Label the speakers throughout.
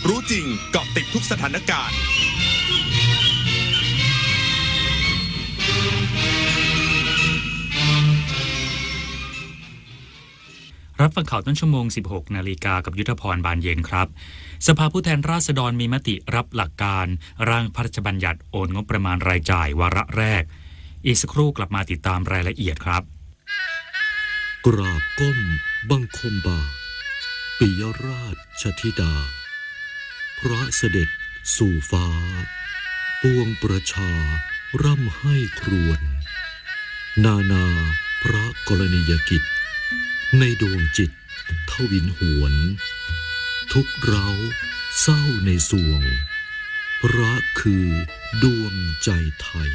Speaker 1: รู้จริงเกาะติดทุกสถานการณ์
Speaker 2: รับฟังข่าวต้นชั่วโมง 16 นาฬิกากับยุทธพรบานเย็นครับสภาผู้แทนราษฎรมีมติรับหลักการร่างพระราชบัญญัติโอนงบประมาณรายจ่ายวาระแรกอีกสักครู่กลับมาติดตามรายละเอียดครับ
Speaker 3: กราบก้มบังคมบาทปิยราชธิดาพระเสด็จสู่ฟ้าปวงประชาร่ำให้ครวญนานาพระกรณียกิจในดวงจิตทวินหวนทุกเร้าเศร้าในสวงพระคือดวงใจไทย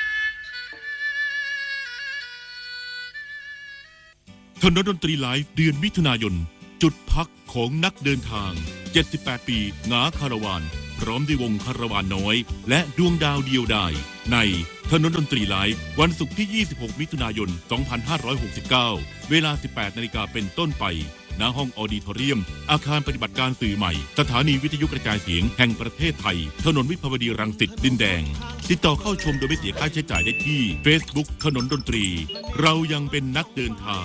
Speaker 4: ถนนดนตรีไลฟ์เดือนมิถุนายนจุดพักของนักเดินทาง78ปีงาคาราวานพร้อมด้วยวงคาราวานน้อยและดวงดาวเดียวดายในถนนดนตรีไลฟ์วันศุกร์ที่26มิถุนายน2569เวลา 18 นาฬิกาเป็นต้นไปณห้องออดิทอเรียมอาคารปฏิบัติการสื่อใหม่สถานีวิทยุกระจายเสียงแห่งประเทศไทยถนนวิภาวดีรังสิตดินแดงติดต่อเข้าชมโดยไม่เสียค่าใช้จ่ายได้ที่ Facebook ถนนดนตรีเรายังเป็นนักเดินทาง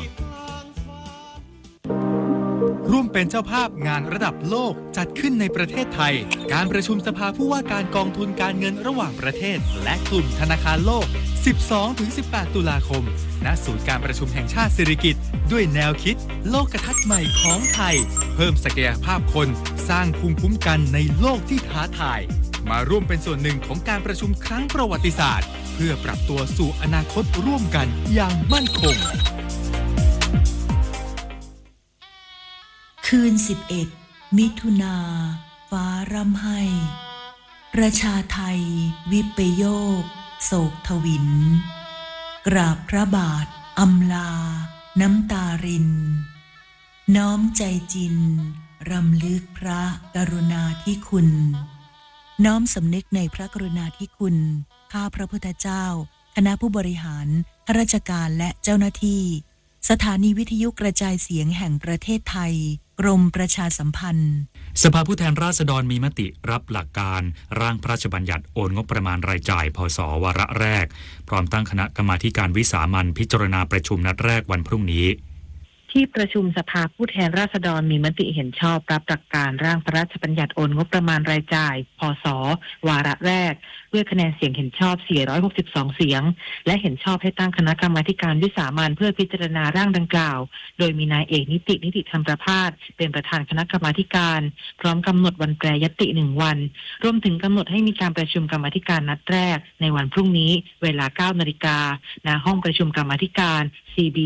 Speaker 5: ร่วมเป็นเจ้าภาพงานระดับโลกจัดขึ้นในประเทศไทยการประชุมสภาผู้ว่าการกองทุนการเงินระหว่างประเทศและกลุ่มธนาคารโลก 12-18 ตุลาคมณศูนย์การประชุมแห่งชาติสิริกิติ์ด้วยแนวคิดโลกทัศน์ใหม่ของไทยเพิ่มศักยภาพคนสร้างภูมิคุ้มกันในโลกที่ท้าทายมาร่วมเป็นส่วนหนึ่งของการประชุมครั้งประวัติศาสตร์เพื่อปรับตัวสู่อนาคตร่วมกันอย่างมั่นคง
Speaker 6: คืน11มิถุนาฟ้าร่ำไห้ประชาไทยวิปโยคโศกทวินกราบพระบาทอำลาน้ำตารินน้อมใจจินรำลึกพระกรุณาธิคุณน้อมสำนึกในพระกรุณาธิคุณข้าพระพุทธเจ้าคณะผู้บริหารข้าราชการและเจ้าหน้าที่สถานีวิทยุกระจายเสียงแห่งประเทศไทยกรมประชาสัมพันธ์
Speaker 2: สภาผู้แทนราษฎรมีมติรับหลักการร่างพระราชบัญญัติโอนงบประมาณรายจ่ายพ.ศ.วาระแรกพร้อมตั้งคณะกรรมาธิการวิสามัญพิจารณาประชุมนัดแรกวันพรุ่งนี้
Speaker 7: ที่ประชุมสภาผู้แทนราษฎรมีมติเห็นชอบรับหลักการร่างพระราชบัญญัติโอนงบประมาณรายจ่ายพ.ศ.วาระแรกด้วยคะแนนเสียงเห็นชอบ462เสียงและเห็นชอบให้ตั้งคณะกรรมาการวิสามัญเพื่อพิจารณาร่างดังกล่าวโดยมีนายเอกนิติธรรมประภาสเป็นประธานคณะกรรมาการพร้อมกำหนดวันแปรยติ1วันรวมถึงกำหนดให้มีการประชุมกรรมาการนัดแรกในวันพรุ่งนี้เวลา 9 นาฬิกาณห้องประชุมกรรมาการ CB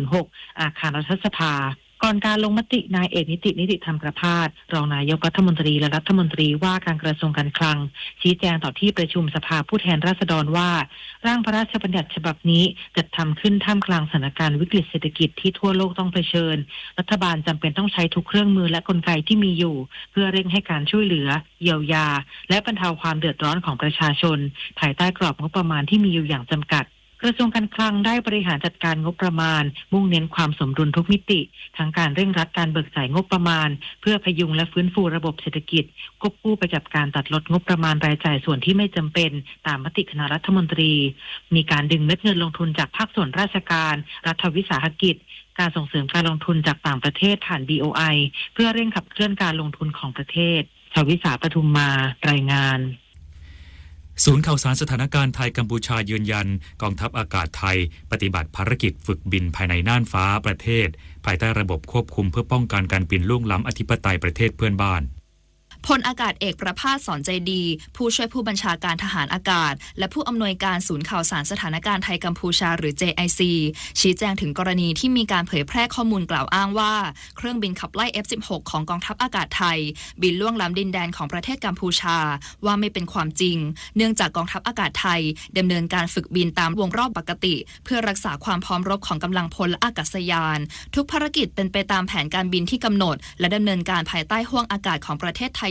Speaker 7: 406อาคารรัฐสภาก่อนการลงมตินายเอกนิติธรรมประภาสรองนายกรัฐมนตรีและรัฐมนตรีว่าการกระทรวงการคลังชี้แจงต่อที่ประชุมสภาผู้แทนราษฎรว่าร่างพระราชบัญญัติฉบับนี้จัดทำขึ้นท่ามกลางสถานการณ์วิกฤตเศรษฐกิจที่ทั่วโลกต้องเผชิญรัฐบาลจำเป็นต้องใช้ทุกเครื่องมือและกลไกที่มีอยู่เพื่อเร่งให้การช่วยเหลือเยียวยาและบรรเทาความเดือดร้อนของประชาชนภายใต้กรอบงบประมาณที่มีอยู่อย่างจำกัดกระทรวงการคลังได้บริหารจัดการงบประมาณมุ่งเน้นความสมดุลทุกมิติทั้งการเร่งรัดการเบิกจ่ายงบประมาณเพื่อพยุงและฟื้นฟูระบบเศรษฐกิจควบคู่ไปกับการตัดลดงบประมาณรายจ่ายส่วนที่ไม่จำเป็นตามมติคณะรัฐมนตรีมีการดึงเม็ดเงินลงทุนจากภาคส่วนราชการรัฐวิสาหกิจการส่งเสริมการลงทุนจากต่างประเทศผ่าน BOI เพื่อเร่งขับเคลื่อนการลงทุนของประเทศชวิสาปทุมมารายงาน
Speaker 2: ศูนย์ข่าวสารสถานการณ์ไทยกัมพูชายืนยันกองทัพอากาศไทยปฏิบัติภารกิจฝึกบินภายในน่านฟ้าประเทศภายใต้ระบบควบคุมเพื่อป้องกันการบินล่วงล้ำอธิปไตยประเทศเพื่อนบ้าน
Speaker 8: พลอากาศเอกประภาสสอนใจดีผู้ช่วยผู้บัญชาการทหารอากาศและผู้อำนวยการศูนย์ข่าวสารสถานการณ์ไทยกัมพูชาหรือ JIC ชี้แจงถึงกรณีที่มีการเผยแพร่ข้อมูลกล่าวอ้างว่าเครื่องบินขับไล่ F-16 ของกองทัพอากาศไทยบินล่วงล้ำดินแดนของประเทศกัมพูชาว่าไม่เป็นความจริงเนื่องจากกองทัพอากาศไทยดำเนินการฝึกบินตามวงรอบปกติเพื่อรักษาความพร้อมรบของกำลังพลและอากาศยานทุกภารกิจเป็นไปตามแผนการบินที่กำหนดและดำเนินการภายใต้ห้วงอากาศของประเทศไทย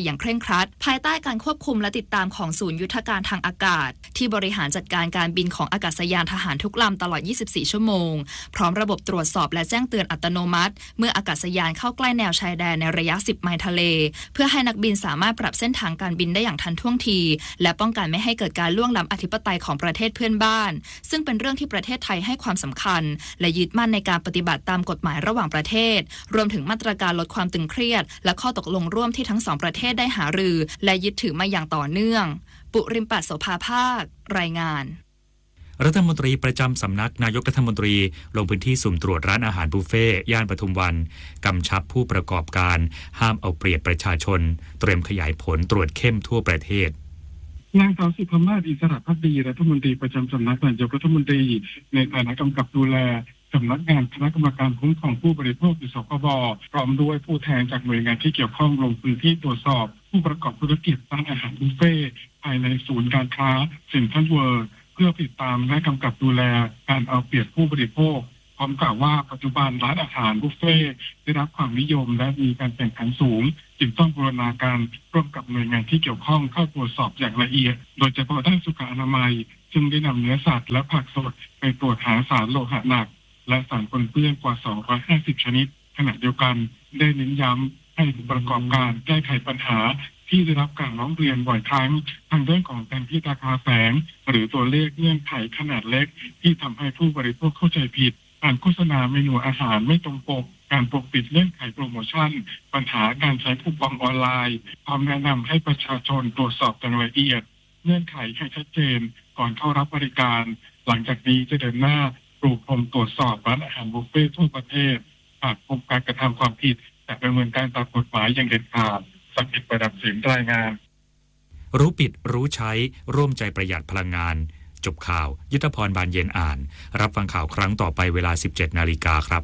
Speaker 8: อย่างเคร่งครัดภายใต้การควบคุมและติดตามของศูนย์ยุทธการทางอากาศที่บริหารจัดการการบินของอากาศยานทหารทุกลำตลอด 24 ชั่วโมงพร้อมระบบตรวจสอบและแจ้งเตือนอัตโนมัติเมื่ออากาศยานเข้าใกล้แนวชายแดนในระยะ 10 ไมล์ทะเลเพื่อให้นักบินสามารถปรับเส้นทางการบินได้อย่างทันท่วงทีและป้องกันไม่ให้เกิดการล่วงล้ำอธิปไตยของประเทศเพื่อนบ้านซึ่งเป็นเรื่องที่ประเทศไทยให้ความสำคัญและยึดมั่นในการปฏิบัติตามกฎหมายระหว่างประเทศรวมถึงมาตรการลดความตึงเครียดและข้อตกลงร่วมที่ทั้งสองประเทศได้หารือและยึดถือมาอย่างต่อเนื่องปุริมปัสโสภาภาครายงาน
Speaker 2: รัฐมนตรีประจำสำนักนายกรัฐมนตรีลงพื้นที่สุ่มตรวจร้านอาหารบุฟเฟ่ย่านปทุมวันกำชับผู้ประกอบการห้ามเอาเปรียบประชาชนเตรียมขยายผลตรวจเข้มทั่วประเทศ
Speaker 9: นางสาวสุภมาศ อิสระภักดีรัฐมนตรีประจำสำนักนายกรัฐมนตรีในฐานะกำกับดูแลสำนักงานคณะกรรมการคุ้มครองผู้บริโภคหรือสคบพร้อมด้วยผู้แทนจากหน่วยงานที่เกี่ยวข้องลงพื้นที่ตรวจสอบผู้ประกอบธุรกิจร้านอาหารบุฟเฟ่ภายในศูนย์การค้าเซ็นทรัลเวิลด์เพื่อติดตามและกำกับดูแลการเอาเปรียบผู้บริโภคพร้อมกล่าวว่าปัจจุบันร้านอาหารบุฟเฟ่ได้รับความนิยมและมีการแข่งขันสูงจึงต้องบูรณาการร่วมกับหน่วยงานที่เกี่ยวข้องเข้าตรวจสอบอย่างละเอียดโดยเฉพาะด้านสุขอนามัยซึ่งได้นำเนื้อสัตว์และผักสดไปตรวจหาสารโลหะหนักและสารปนเปื้อนกว่า250ชนิดขณะเดียวกันได้เน้นย้ำให้ผู้ประกอบการแก้ไขปัญหาที่ได้รับการร้องเรียนบ่อยครั้งทางเรื่องของการที่ราคาแฝงหรือตัวเลขเงื่อนไขขนาดเล็กที่ทำให้ผู้บริโภคเข้าใจผิดการโฆษณาเมนูอาหารไม่ตรงปกการปกปิดเงื่อนไขโปรโมชั่นปัญหาการใช้คูปองออนไลน์พร้อมแนะนำให้ประชาชนตรวจสอบอย่างละเอียดเงื่อนไขให้ชัดเจนก่อนเข้ารับบริการหลังจากนี้จะเดินหน้าปรูพรมตรวจสอบร้านอาหารบุฟเฟ่ทั่วประเทศหากพบการกระทำความผิดจะดำเนินการตามกฎหมายอย่างเด็ดขาดสักดิ์ประดับสินรายงาน
Speaker 2: รู้ปิดรู้ใช้ร่วมใจประหยัดพลังงานจบข่าวยุทธพรบานเย็นอ่านรับฟังข่าวครั้งต่อไปเวลา 17 นาฬิกาครับ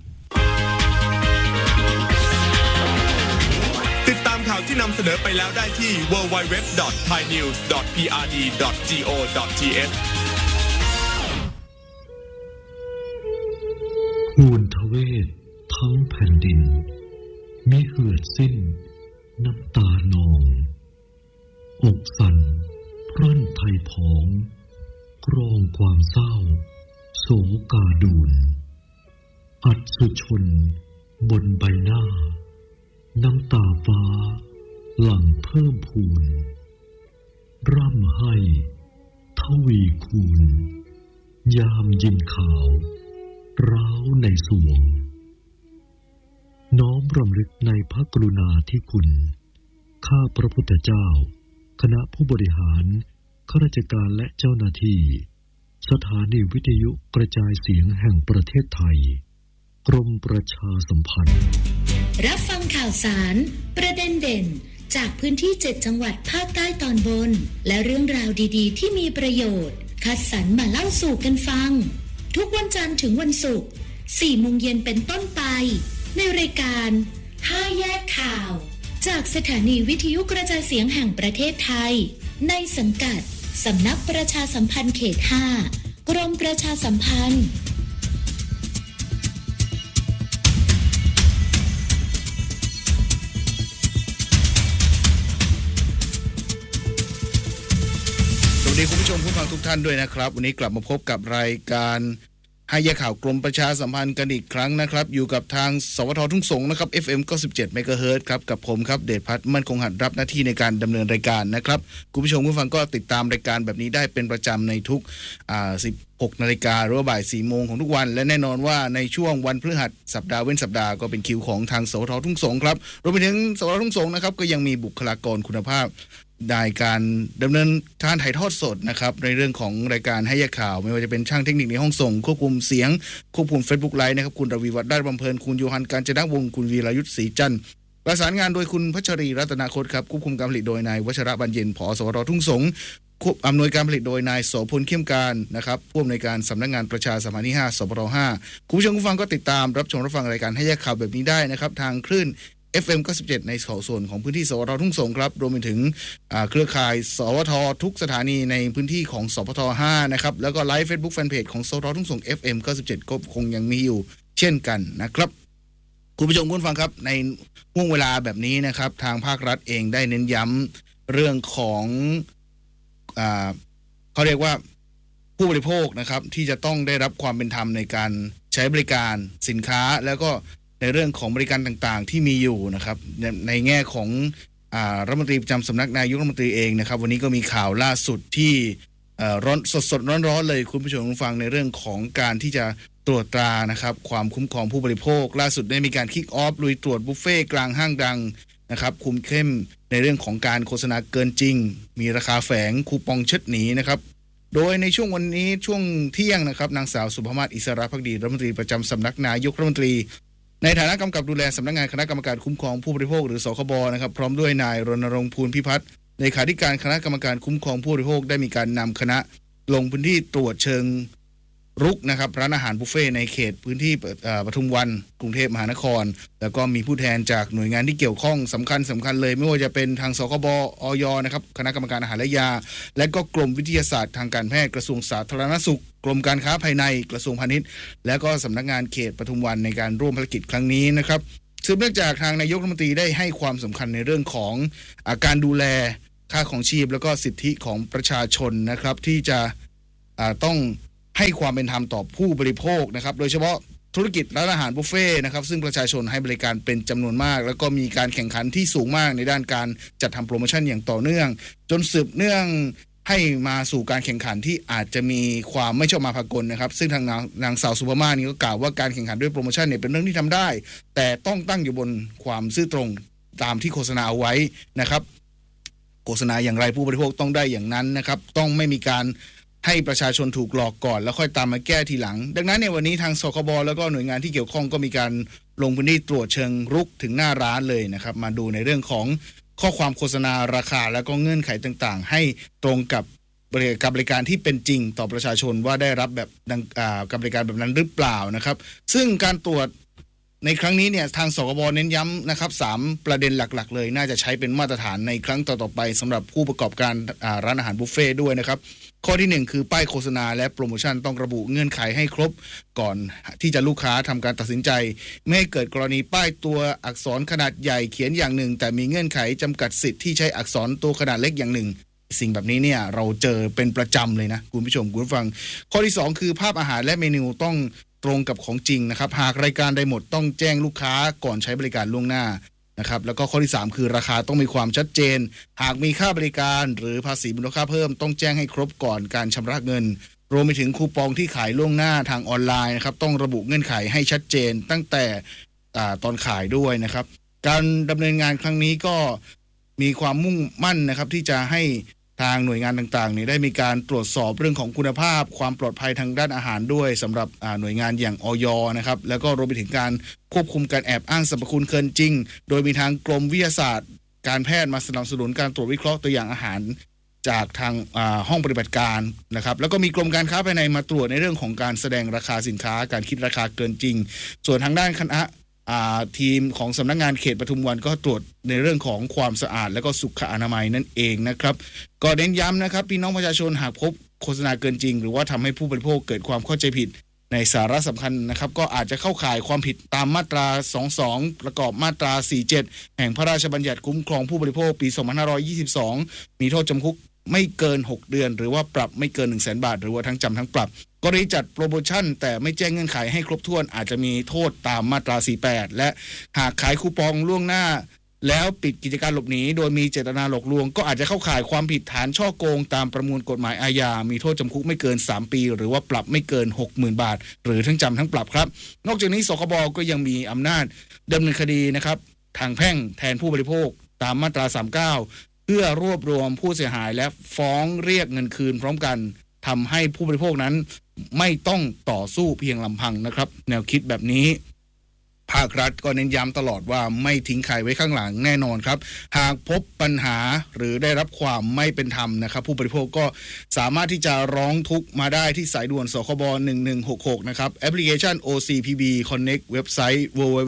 Speaker 1: ติดตามข่าวที่นำเสนอไปแล้วได้ที่ www.thainews.prd.go.th
Speaker 3: ภูนทเวศทั้งแผ่นดินมิเหือดสิ้นน้ำตานองอกสั่นร่อนไทยผองกรองความเศร้าโศกาดูนอัศชนบนใบหน้าน้ำตาฟ้าหลั่งเพิ่มพูนร่ำให้ทวีคูณยามยินข่าวร้าวในสวงน้อมรำลึกในพระกรุณาธิคุณข้าพระพุทธเจ้าคณะผู้บริหารข้าราชการและเจ้าหน้าที่สถานีวิทยุกระจายเสียงแห่งประเทศไทยกรมประชาสัมพันธ์
Speaker 10: รับฟังข่าวสารประเด็นเด่นจากพื้นที่7จังหวัดภาคใต้ตอนบนและเรื่องราวดีๆที่มีประโยชน์คัดสรรมาเล่าสู่กันฟังทุกวันจันทร์ถึงวันศุกร์ 4 โมงเย็นเป็นต้นไปในรายการ5แยกข่าวจากสถานีวิทยุกระจายเสียงแห่งประเทศไทยในสังกัดสำนักประชาสัมพันธ์เขต 5 กรมประชาสัมพันธ์
Speaker 11: สวัสดีคุณผู้ชมผู้ฟังทุกท่านด้วยนะครับวันนี้กลับมาพบกับรายการให้แยกข่าวกรมประชาสัมพันธ์กันอีกครั้งนะครับอยู่กับทางสวททุ่งสงนะครับ FM 97 MHz ครับกับผมครับเดชพัฒน์มั่นคงหัดรับหน้าที่ในการดำเนินรายการนะครับคุณผู้ชมผู้ฟังก็ติดตามรายการแบบนี้ได้เป็นประจำในทุก16 นาฬิกาหรือว่าบ่าย 4 โมงของทุกวันและแน่นอนว่าในช่วงวันพฤหัสสัปดาห์เว้นสัปดาห์ก็เป็นคิวของทางสวททุ่งสงครับรวมไปถึงสวททุ่งสงนะครับก็ยังมีบุคลากรคุณภาพได้การดำเนินการถ่ายทอดสดนะครับในเรื่องของรายการให้แยกข่าวไม่ว่าจะเป็นช่างเทคนิคในห้องส่งควบคุมเสียงควบคุม Facebook Live นะครับคุณรวีวัฒน์ได้บำเพ็ญคุณโยฮันการจนวงศ์คุณวีรยุทธศรีจันทร์ประสานงานโดยคุณพัชรีรัตนคตครับควบคุมการผลิตโดยนายวชระบรรเย็นผอ.สวททุ่งสงอำนวยการผลิตโดยนายโสพลเข้มการนะครับผู้อำนวยการสำนักงานประชาสัมพันธ์ที่5สปท5คุณผู้ชมผู้ฟังก็ติดตามรับชมรับฟังรายการให้แยกข่าวแบบนี้ได้นะครับทางคลื่นFM 97ในส่วนของพื้นที่สวททุ่งสงครับรวมไปถึงเครือข่ายสวททุกสถานีในพื้นที่ของสปท5นะครับแล้วก็ไลฟ์ Facebook Fanpage ของสวททุ่งสง FM 97ก็คงยังมีอยู่เช่นกันนะครับ คคุณผู้ชมคุณฟังครับในห่วงเวลาแบบนี้นะครับทางภาครัฐเองได้เน้นย้ำเรื่องของเขาเรียกว่าผู้บริโภคนะครับที่จะต้องได้รับความเป็นธรรมในการใช้บริการสินค้าแล้วก็ในเรื่องของบริการต่างๆที่มีอยู่นะครับในแง่ของรัฐมนตรีประจำสำนักนายกรัฐมนตรีเองนะครับวันนี้ก็มีข่าวล่าสุดที่ร้อนสดร้อนเลยคุณผู้ชมฟังในเรื่องของการที่จะตรวจตรานะครับความคุ้มครองผู้บริโภคล่าสุดได้มีการคิกออฟลุยตรวจบุฟเฟ่กลางห้างดังนะครับคุมเข้มในเรื่องของการโฆษณาเกินจริงมีราคาแฝงคูปองเชิดหนีนะครับโดยในช่วงวันนี้ช่วงเที่ยงนะครับนางสาวสุภมาศอิสระภักดีรัฐมนตรีประจำสำนักนายกรัฐมนตรีในฐานะกำกับดูแลสำนักงานคณะกรรมการคุ้มครองผู้บริโภคหรือสคบนะครับพร้อมด้วยนายรณรงค์ภูลพิพัฒน์เลขาธิการคณะกรรมการคุ้มครองผู้บริโภคได้มีการนำคณะลงพื้นที่ตรวจเชิงรุกนะครับร้านอาหารบุฟเฟ่ในเขตพื้นที่ปทุมวันกรุงเทพมหานครแล้วก็มีผู้แทนจากหน่วยงานที่เกี่ยวข้องสำคัญเลยไม่ว่าจะเป็นทางสคบอย.นะครับคณะกรรมการอาหารและยาและก็กรมวิทยาศาสตร์ทางการแพทย์กระทรวงสาธารณสุขกรมการค้าภายในกระทรวงพาณิชย์และก็สำนักงานเขตปทุมวันในการร่วมภารกิจครั้งนี้นะครับสืบเนื่องจากทางนายกรัฐมนตรีได้ให้ความสำคัญในเรื่องของการดูแลค่าของชีพแล้วก็สิทธิของประชาชนนะครับที่จะต้องให้ความเป็นธรรมต่อผู้บริโภคนะครับโดยเฉพาะธุรกิจร้านอาหารบุฟเฟ่นะครับซึ่งประชาชนให้บริการเป็นจำนวนมากแล้วก็มีการแข่งขันที่สูงมากในด้านการจัดทำโปรโมชั่นอย่างต่อเนื่องจนสืบเนื่องให้มาสู่การแข่งขันที่อาจจะมีความไม่ชอบมาพากลนะครับซึ่งทางนางสาวสุภมาศนี่ก็กล่าวว่าการแข่งขันด้วยโปรโมชั่นเนี่ยเป็นเรื่องที่ทำได้แต่ต้องตั้งอยู่บนความซื่อตรงตามที่โฆษณาเอาไว้นะครับโฆษณาอย่างไรผู้บริโภคต้องได้อย่างนั้นนะครับต้องไม่มีการให้ประชาชนถูกหลอกก่อนแล้วค่อยตามมาแก้ทีหลังดังนั้นในวันนี้ทางสคบแล้วก็หน่วยงานที่เกี่ยวข้องก็มีการลงพื้นที่ตรวจเชิงรุกถึงหน้าร้านเลยนะครับมาดูในเรื่องของข้อความโฆษณาราคาแล้วก็เงื่อนไขต่างๆให้ตรงกับบริการที่เป็นจริงต่อประชาชนว่าได้รับแบบกับบริการแบบนั้นหรือเปล่านะครับซึ่งการตรวจในครั้งนี้เนี่ยทางสคบเน้นย้ำนะครับ3ประเด็นหลักๆเลยน่าจะใช้เป็นมาตรฐานในครั้งต่อๆไปสำหรับผู้ประกอบการร้านอาหารบุฟเฟ่ด้วยนะครับข้อที่1คือป้ายโฆษณาและโปรโมชั่นต้องระบุเงื่อนไขให้ครบก่อนที่จะลูกค้าทำการตัดสินใจไม่ให้เกิดกรณีป้ายตัวอักษรขนาดใหญ่เขียนอย่างหนึ่งแต่มีเงื่อนไขจำกัดสิทธิ์ที่ใช้อักษรตัวขนาดเล็กอย่างหนึ่งสิ่งแบบนี้เนี่ยเราเจอเป็นประจำเลยนะคุณผู้ชมคุณผู้ฟังข้อที่2คือภาพอาหารและเมนูต้องตรงกับของจริงนะครับหากรายการใดหมดต้องแจ้งลูกค้าก่อนใช้บริการล่วงหน้านะครับแล้วก็ข้อที่3คือราคาต้องมีความชัดเจนหากมีค่าบริการหรือภาษีมูลค่าเพิ่มต้องแจ้งให้ครบก่อนการชำระเงินรวมไปถึงคูปองที่ขายล่วงหน้าทางออนไลน์นะครับต้องระบุเงื่อนไขให้ชัดเจนตั้งแต่ตอนขายด้วยนะครับการดำเนินงานครั้งนี้ก็มีความมุ่งมั่นนะครับที่จะให้ทางหน่วยงานต่างๆได้มีการตรวจสอบเรื่องของคุณภาพความปลอดภัยทางด้านอาหารด้วยสำหรับหน่วยงานอย่างอย.นะครับแล้วก็รวมไปถึงการควบคุมการแอบอ้างสรรพคุณเกินจริงโดยมีทางกรมวิทยาศาสตร์การแพทย์มาสนับสนุนการตรวจวิเคราะห์ตัวอย่างอาหารจากทางห้องปฏิบัติการนะครับแล้วก็มีกรมการค้าภายในมาตรวจในเรื่องของการแสดงราคาสินค้าการคิดราคาเกินจริงส่วนทางด้านคณะทีมของสำนักงานเขตปทุมวันก็ตรวจในเรื่องของความสะอาดและก็สุขอนามัยนั่นเองนะครับก็เน้นย้ำนะครับพี่น้องประชาชนหากพบโฆษณาเกินจริงหรือว่าทำให้ผู้บริโภคเกิดความเข้าใจผิดในสาระสำคัญนะครับก็อาจจะเข้าข่ายความผิดตามมาตรา 22 ประกอบมาตรา 47 แห่งพระราชบัญญัติคุ้มครองผู้บริโภคปี 2522 มีโทษจำคุกไม่เกิน6เดือนหรือว่าปรับไม่เกิน 100,000 บาทหรือว่าทั้งจำทั้งปรับกรณีจัดโปรโมชั่นแต่ไม่แจ้งเงื่อนไขให้ครบถ้วนอาจจะมีโทษตามมาตรา 48 และหากขายคูปองล่วงหน้าแล้วปิดกิจการหลบหนีโดยมีเจตนาหลอกลวงก็อาจจะเข้าข่ายความผิดฐานฉ้อโกงตามประมวลกฎหมายอาญามีโทษจำคุกไม่เกิน3ปีหรือว่าปรับไม่เกิน 60,000 บาทหรือทั้งจำทั้งปรับครับนอกจากนี้สคบก็ยังมีอำนาจดำเนินคดีนะครับทางแพ่งแทนผู้บริโภคตามมาตรา 39 เพื่อรวบรวมผู้เสียหายและฟ้องเรียกเงินคืนพร้อมกันทำให้ผู้บริโภคนั้นไม่ต้องต่อสู้เพียงลำพังนะครับแนวคิดแบบนี้ภาครัฐก็เน้นย้ำตลอดว่าไม่ทิ้งใครไว้ข้างหลังแน่นอนครับหากพบปัญหาหรือได้รับความไม่เป็นธรรมนะครับผู้บริโภคก็สามารถที่จะร้องทุกข์มาได้ที่สายด่วนสคบ1166นะครับแอปพลิเคชัน OCPB Connect เว็บไซต์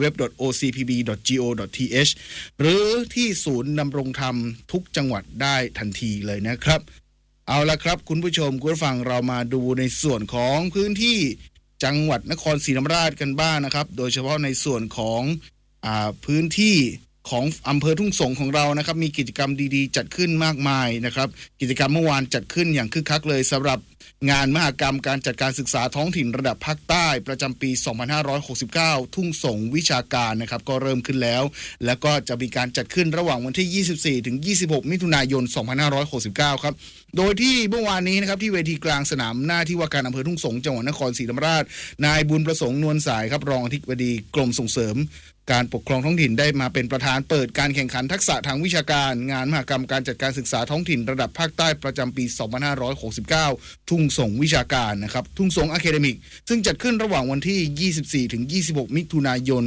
Speaker 11: www.ocpb.go.th หรือที่ศูนย์ดำรงธรรมทุกจังหวัดได้ทันทีเลยนะครับเอาละครับคุณผู้ชมคุณผู้ฟังเรามาดูในส่วนของพื้นที่จังหวัดนครศรีธรรมราชกันบ้าง นะครับโดยเฉพาะในส่วนของพื้นที่ของอำเภอทุ่งสงของเรานะครับมีกิจกรรมดีๆจัดขึ้นมากมายนะครับกิจกรรมเมื่อวานจัดขึ้นอย่างคึกคักเลยสำหรับงานมหกรรมการจัดการศึกษาท้องถิ่นระดับภาคใต้ประจำปี 2569 ทุ่งสงวิชาการนะครับก็เริ่มขึ้นแล้วก็จะมีการจัดขึ้นระหว่างวันที่ 24 ถึง 26 มิถุนายน 2569 ครับโดยที่เมื่อวานนี้นะครับที่เวทีกลางสนามหน้าที่ว่าการอำเภอทุ่งสงจังหวัดนครศรีธรรมราชนายบุญประสงค์นวลสายครับรองอธิบดีกรมส่งเสริมการปกครองท้องถิ่นได้มาเป็นประธานเปิดการแข่งขันทักษะทางวิชาการงานมหกรรมการจัดการศึกษาท้องถิ่นระดับภาคใต้ประจำปี 2569 ทุ่งสงวิชาการนะครับทุ่งสงอะคาเดมิกซึ่งจัดขึ้นระหว่างวันที่ 24 ถึง 26 มิถุนายน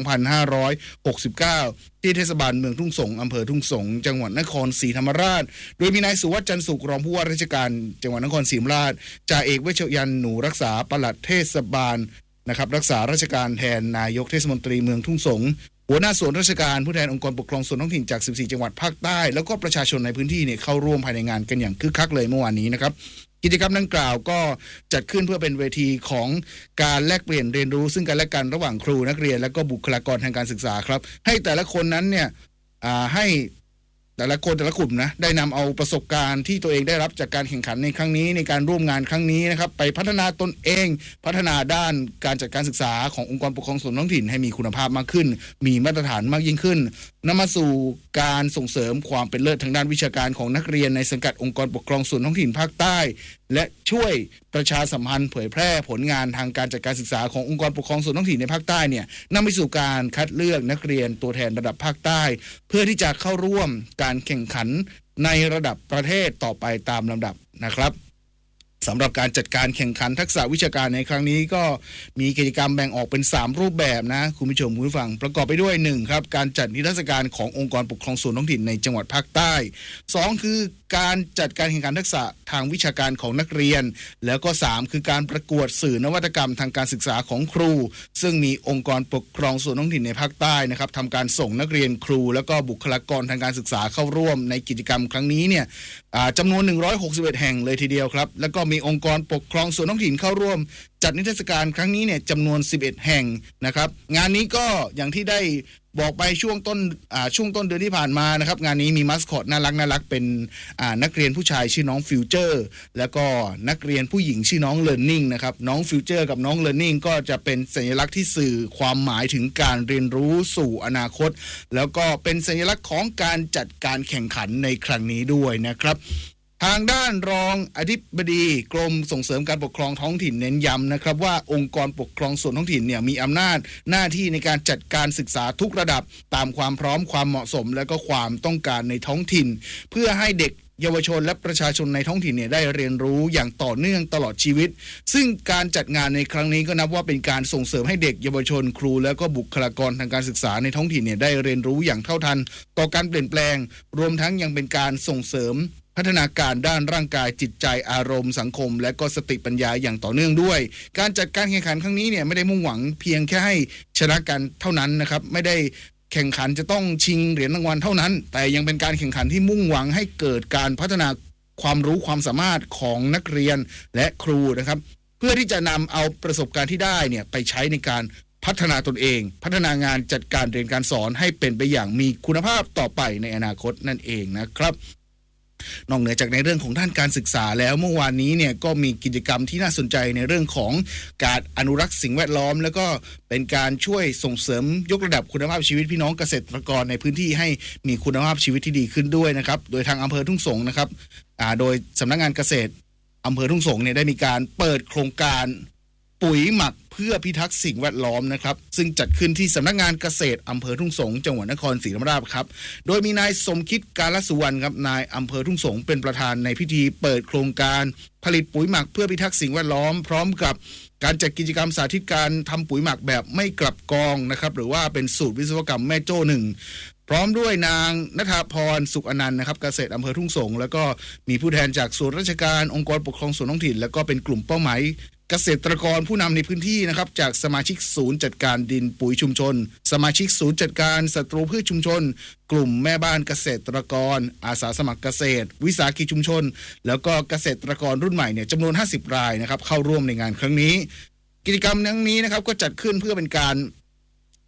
Speaker 11: 2569 ที่เทศบาลเมืองทุ่งสงอำเภอทุ่งสงจังหวัดนครศรีธรรมราชโดยมีนายสุวัฒน์จันทร์สุขรองผู้ว่าราชการจังหวัดนครศรีธรรมราชจ่าเอกเวชยันต์หนูรักษาปลัดเทศบาลนะครับรักษาราชการแทนนายกเทศมนตรีเมืองทุ่งสงหัวหน้าส่วนราชการผู้แทนองค์กรปกครองส่วนท้องถิ่นจาก 14 จังหวัดภาคใต้แล้วก็ประชาชนในพื้นที่เนี่ยเข้าร่วมภายในงานกันอย่างคึกคักเลยเมื่อวานนี้นะครับกิจกรรมดังกล่าวก็จัดขึ้นเพื่อเป็นเวทีของการแลกเปลี่ยนเรียนรู้ซึ่งกันและกันระหว่างครูนักเรียนและก็บุคลากรทางการศึกษาครับให้แต่ละคนนั้นเนี่ยให้แต่ละคนแต่ละกลุ่มนะได้นำเอาประสบการณ์ที่ตัวเองได้รับจากการแข่งขันในครั้งนี้ในการร่วมงานครั้งนี้นะครับไปพัฒนาตนเองพัฒนาด้านการจัดการศึกษาขององค์กรปกครองส่วนท้องถิ่นให้มีคุณภาพมากขึ้นมีมาตรฐานมากยิ่งขึ้นนำมาสู่การส่งเสริมความเป็นเลิศทางด้านวิชาการของนักเรียนในสังกัดองค์กรปกครองส่วนท้องถิ่นภาคใต้และช่วยประชาสัมพันธ์เผยแพร่ผลงานทางการจัดการศึกษาขององค์กรปกครองส่วนท้องถิ่นในภาคใต้เนี่ยนำไปสู่การคัดเลือกนักเรียนตัวแทนระดับภาคใต้เพื่อที่จะเข้าร่วมการแข่งขันในระดับประเทศต่อไปตามลำดับนะครับสำหรับการจัดการแข่งขันทักษะวิชาการในครั้งนี้ก็มีกิจกรรมแบ่งออกเป็น3รูปแบบนะคุณผู้ชมคุณผู้ฟังประกอบไปด้วย1ครับการจัดนิทรรศการขององค์กรปกครองส่วนท้องถิ่นในจังหวัดภาคใต้2คือการจัดการแข่งขันทักษะทางวิชาการของนักเรียนแล้วก็3คือการประกวดสื่อนวัตกรรมทางการศึกษาของครูซึ่งมีองค์กรปกครองส่วนท้องถิ่นในภาคใต้นะครับทำการส่งนักเรียนครูแล้วก็บุคลากรทางการศึกษาเข้าร่วมในกิจกรรมครั้งนี้เนี่ยจำนวน161แห่งเลยทีเดียวครับแล้วก็มีองค์กรปกครองส่วนท้องถิ่นเข้าร่วมจัดนิทรรศการครั้งนี้เนี่ยจำนวน11แห่งนะครับงานนี้ก็อย่างที่ได้บอกไปช่วงต้นเดือนที่ผ่านมานะครับงานนี้มีมัสคอตน่ารักเป็นนักเรียนผู้ชายชื่อน้องฟิวเจอร์แล้วก็นักเรียนผู้หญิงชื่อน้องเลิร์นนิ่งนะครับน้องฟิวเจอร์กับน้องเลิร์นนิ่งก็จะเป็นสัญลักษณ์ที่สื่อความหมายถึงการเรียนรู้สู่อนาคตแล้วก็เป็นสัญลักษณ์ของการจัดการแข่งขันในครั้งนี้ด้วยนะครับทางด้านรองอธิบดีกรมส่งเสริมการปกครองท้องถิ่นเน้นย้ำนะครับว่าองค์กรปกครองส่วนท้องถิ่นเนี่ยมีอำนาจหน้าที่ในการจัดการศึกษาทุกระดับตามความพร้อมความเหมาะสมและก็ความต้องการในท้องถิ่นเพื่อให้เด็กเยาวชนและประชาชนในท้องถิ่นเนี่ยได้เรียนรู้อย่างต่อเนื่องตลอดชีวิตซึ่งการจัดงานในครั้งนี้ก็นับว่าเป็นการส่งเสริมให้เด็กเยาวชนครูแล้วก็บุคลากรทางการศึกษาในท้องถิ่นเนี่ยได้เรียนรู้อย่างเท่าทันต่อการเปลี่ยนแปลงรวมทั้งยังเป็นการส่งเสริมพัฒนาการด้านร่างกายจิตใจอารมณ์สังคมและก็สติปัญญาอย่างต่อเนื่องด้วยการจัดการแข่งขันครั้งนี้เนี่ยไม่ได้มุ่งหวังเพียงแค่ให้ชนะกันเท่านั้นนะครับไม่ได้แข่งขันจะต้องชิงเหรียญรางวัลเท่านั้นแต่ยังเป็นการแข่งขันที่มุ่งหวังให้เกิดการพัฒนาความรู้ความสามารถของนักเรียนและครูนะครับเพื่อที่จะนำเอาประสบการณ์ที่ได้เนี่ยไปใช้ในการพัฒนาตนเองพัฒนางานจัดการเรียนการสอนให้เป็นไปอย่างมีคุณภาพต่อไปในอนาคตนั่นเองนะครับนอกเหนือจากในเรื่องของด้านการศึกษาแล้วเมื่อวานนี้เนี่ยก็มีกิจกรรมที่น่าสนใจในเรื่องของการอนุรักษ์สิ่งแวดล้อมแล้วก็เป็นการช่วยส่งเสริมยกระดับคุณภาพชีวิตพี่น้องเกษตรกรในพื้นที่ให้มีคุณภาพชีวิตที่ดีขึ้นด้วยนะครับโดยทางอำเภอทุ่งสงนะครับโดยสำนักงานเกษตรอำเภอทุ่งสงเนี่ยได้มีการเปิดโครงการปุ๋ยหมักเพื่อพิทักษ์สิ่งแวดล้อมนะครับซึ่งจัดขึ้นที่สำนักงานเกษตรอำเภอทุ่งสงจังหวัดนครศรีธรรมราชครับโดยมีนายสมคิดกาลสุวรรณครับนายอำเภอทุ่งสงเป็นประธานในพิธีเปิดโครงการผลิตปุ๋ยหมักเพื่อพิทักษ์สิ่งแวดล้อมพร้อมกับการจัดกิจกรรมสาธิตการทำปุ๋ยหมักแบบไม่กลับกองนะครับหรือว่าเป็นสูตรวิศวกรรมแม่โจ้หนึ่งพร้อมด้วยนางณฐาพรสุขอนันต์นะครับเกษตรอำเภอทุ่งสงแล้วก็มีผู้แทนจากส่วนราชการองค์กรปกครองส่วนท้องถิ่นแล้วก็เป็นกลุ่มเป้าหมายเกษตรกรผู้นำในพื้นที่นะครับจากสมาชิกศูนย์จัดการดินปุ๋ยชุมชนสมาชิกศูนย์จัดการศัตรูพืชชุมชนกลุ่มแม่บ้านเกษตรกรอาสาสมัครเกษตรวิสาหกิจชุมชนแล้วก็เกษตรกรรุ่นใหม่เนี่ยจำนวน50รายนะครับเข้าร่วมในงานครั้งนี้กิจกรรมนี้นะครับก็จัดขึ้นเพื่อเป็นการ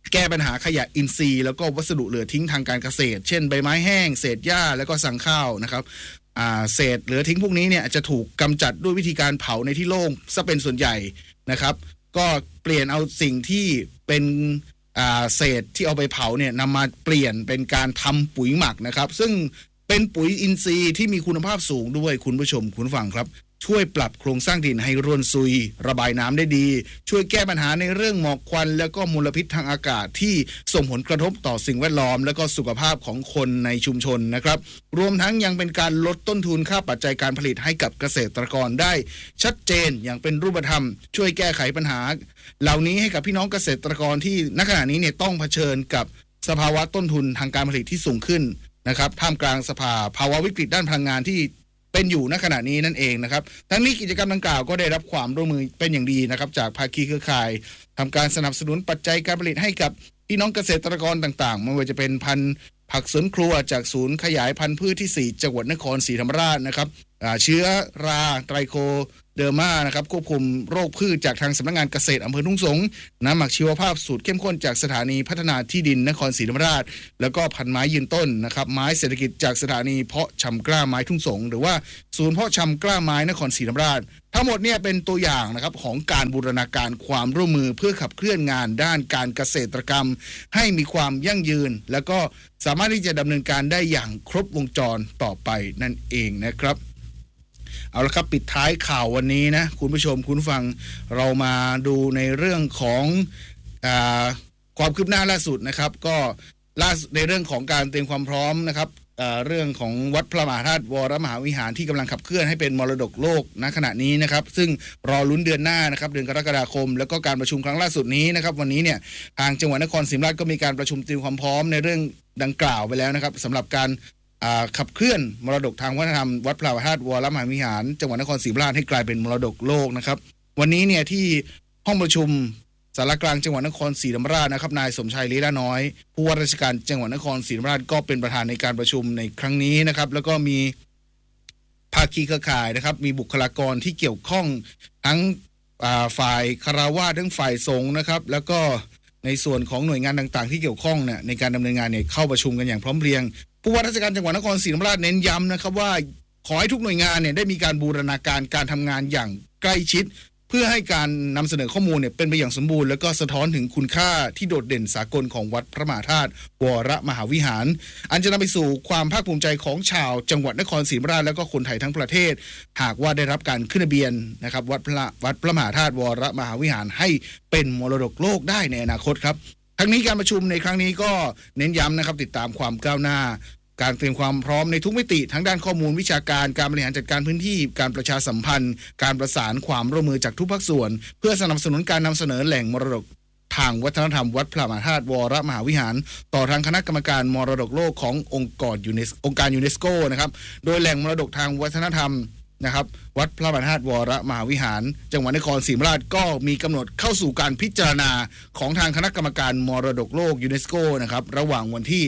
Speaker 11: แก้ปัญหาขยะอินทรีย์แล้วก็วัสดุเหลือทิ้งทางการเกษตรเช่นใบไม้แห้งเศษหญ้าแล้วก็สั่งข้าวนะครับเศษเหลือทิ้งพวกนี้เนี่ยจะถูกกำจัดด้วยวิธีการเผาในที่โล่งซะเป็นส่วนใหญ่นะครับก็เปลี่ยนเอาสิ่งที่เป็นเศษที่เอาไปเผาเนี่ยนำมาเปลี่ยนเป็นการทำปุ๋ยหมักนะครับซึ่งเป็นปุ๋ยอินทรีย์ที่มีคุณภาพสูงด้วยคุณผู้ชมคุณผู้ฟังครับช่วยปรับโครงสร้างดินให้ร่วนซุยระบายน้ำได้ดีช่วยแก้ปัญหาในเรื่องหมอกควันแล้วก็มลพิษทางอากาศที่ส่งผลกระทบต่อสิ่งแวดล้อมและก็สุขภาพของคนในชุมชนนะครับรวมทั้งยังเป็นการลดต้นทุนค่าปัจจัยการผลิตให้กับเกษตรกรได้ชัดเจนอย่างเป็นรูปธรรมช่วยแก้ไขปัญหาเหล่านี้ให้กับพี่น้องเกษตรกรที่ณขณะนี้เนี่ยต้องเผชิญกับสภาวะต้นทุนทางการผลิตที่สูงขึ้นนะครับท่ามกลางภาวะวิกฤตด้านพลังงานที่เป็นอยู่ณขณะนี้นั่นเองนะครับทั้งนี้กิจกรรมดังกล่าวก็ได้รับความร่วมมือเป็นอย่างดีนะครับจากภาคีเครือข่ายทำการสนับสนุนปัจจัยการผลิตให้กับพี่น้องเกษตรกรต่างๆไม่ว่าจะเป็นพันธุ์ผักสวนครัวจากศูนย์ขยายพันธุ์พืชที่4จังหวัดนครศรีธรรมราชนะครับเชื้อราไตรโคเดอร์มานะครับควบคุมโรคพืชจากทางสำนักงานเกษตรอำเภอทุ่งสงน้ำหมักชีวภาพสูตรเข้มข้นจากสถานีพัฒนาที่ดินนครศรีธรรมราชแล้วก็พันไม้ยืนต้นนะครับไม้เศรษฐกิจจากสถานีเพาะชำกล้าไม้ทุ่งสงหรือว่าศูนย์เพาะชำกล้าไม้นครศรีธรรมราชทั้งหมดเนี่ยเป็นตัวอย่างนะครับของการบูรณาการความร่วมมือเพื่อขับเคลื่อนงานด้านการเกษตรกรรมให้มีความยั่งยืนแล้วก็สามารถที่จะดำเนินการได้อย่างครบวงจรต่อไปนั่นเองนะครับเอาละครับปิดท้ายข่าววันนี้นะคุณผู้ชมคุณฟังเรามาดูในเรื่องของความคืบหน้าล่าสุดนะครับก็ล่าสุดในเรื่องของการเตรียมความพร้อมนะครับเรื่องของวัดพระมหาธาตุวรมหาวิหารที่กำลังขับเคลื่อนให้เป็นมรดกโลกณขณะนี้นะครับซึ่งรอลุ้นเดือนหน้านะครับเดือนกรกฎาคมแล้วก็การประชุมครั้งล่าสุดนี้นะครับวันนี้เนี่ยทางจังหวัดนครศรีธรรมราชก็มีการประชุมเตรียมความพร้อมในเรื่องดังกล่าวไปแล้วนะครับสำหรับการขับเคลื่อนมรดกทางวัฒนธรรมวัดพระมหาธาตุวรมหาวิหารจังหวัดนครศรีธรรมราชให้กลายเป็นมรดกโลกนะครับวันนี้เนี่ยที่ห้องประชุมสารกลางจังหวัดนครศรีธรรมราชนะครับนายสมชัยลีลาน้อยผู้ว่าราชการจังหวัดนครศรีธรรมราชก็เป็นประธานในการประชุมในครั้งนี้นะครับแล้วก็มีภาคีเครือข่ายนะครับมีบุคลากรที่เกี่ยวข้องทั้งฝ่ายคฤหัสถ์ทั้งฝ่ายสงฆ์นะครับแล้วก็ในส่วนของหน่วยงานต่างๆที่เกี่ยวข้องเนี่ยในการดำเนินงานเนี่ยเข้าประชุมกันอย่างพร้อมเพรียงผู้ว่าราชการจังหวัดนครศรีธรรมราชเน้นย้ำนะครับว่าขอให้ทุกหน่วยงานเนี่ยได้มีการบูรณาการการทำงานอย่างใกล้ชิดเพื่อให้การนำเสนอข้อมูลเนี่ยเป็นไปอย่างสมบูรณ์แล้วก็สะท้อนถึงคุณค่าที่โดดเด่นสากลของวัดพระมหาธาตุวรมหาวิหารอันจะนำไปสู่ความภาคภูมิใจของชาวจังหวัดนครศรีธรรมราชและก็คนไทยทั้งประเทศหากว่าได้รับการขึ้นทะเบียนนะครับวัดพระมหาธาตุวรมหาวิหารให้เป็นมรดกโลกได้ในอนาคตครับทั้งนี้การประชุมในครั้งนี้ก็เน้นย้ำนะครับติดตามความก้าวหน้าการเตรียมความพร้อมในทุกมิติทั้งด้านข้อมูลวิชาการการบริหารจัดการพื้นที่การประชาสัมพันธ์การประสานความร่วมมือจากทุกภาคส่วนเพื่อสนับสนุนการนำเสนอแหล่งมรดกทางวัฒนธรรมวัดพระมหาธาตุวรมหาวิหารต่อทางคณะกรรมการมรดกโลกขององค์การยูเนสโกนะครับโดยแหล่งมรดกทางวัฒนธรรมนะครับวัดพระมหาธาตุวรมหาวิหารจังหวัดนครศรีธรรมราชก็มีกำหนดเข้าสู่การพิจารณาของทางคณะกรรมการมรดกโลกยูเนสโกนะครับระหว่างวันที่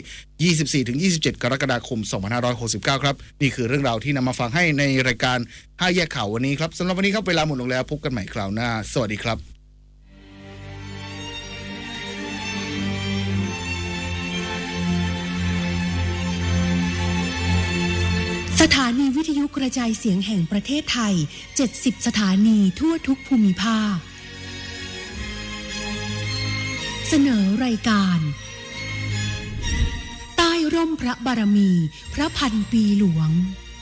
Speaker 11: 24-27 กรกฎาคม 2569 ครับนี่คือเรื่องราวที่นำมาฟังให้ในรายการ5แยกข่าววันนี้ครับสำหรับวันนี้ครับเวลาหมดลงแล้วพบกันใหม่คราวหน้าสวัสดีครับ
Speaker 12: สถานีวิทยุกระจายเสียงแห่งประเทศไทย70สถานีทั่วทุกภูมิภาคเสนอรายการใต้ร่มพระบารมีพระพันปีหลวง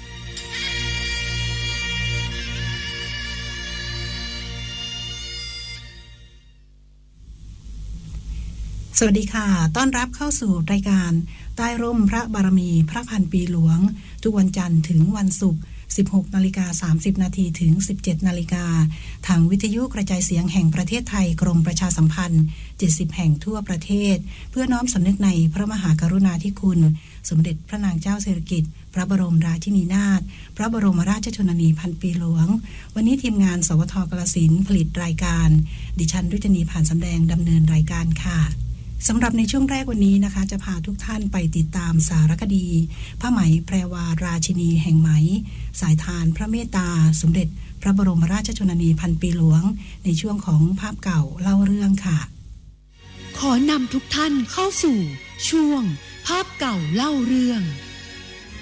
Speaker 13: สวัสดีค่ะต้อนรับเข้าสู่รายการใต้ร่มพระบารมีพระพันปีหลวงทุกวันจันทร์ถึงวันศุกร์ 16:30 น.ถึง 17:00 น.ทางวิทยุกระจายเสียงแห่งประเทศไทยกรมประชาสัมพันธ์70แห่งทั่วประเทศเพื่อน้อมสำนึกในพระมหากรุณาธิคุณสมเด็จพระนางเจ้าสิริกิติ์พระบรมราชินีนาถพระบรมราชชนนีพันปีหลวงวันนี้ทีมงานสวท.กาฬสินธุ์ผลิตรายการดิฉันรุจนีผ่านสำแดงดำเนินรายการค่ะสำหรับในช่วงแรกวันนี้นะคะจะพาทุกท่านไปติดตามสารคดีผ้าไหมแพรวาราชินีแห่งไหมสายทานพระเมตตาสมเด็จพระบรมราชชนนีพันปีหลวงในช่วงของภาพเก่าเล่าเรื่องค่ะ
Speaker 12: ขอนำทุกท่านเข้าสู่ช่วงภาพเก่าเล่าเรื่อง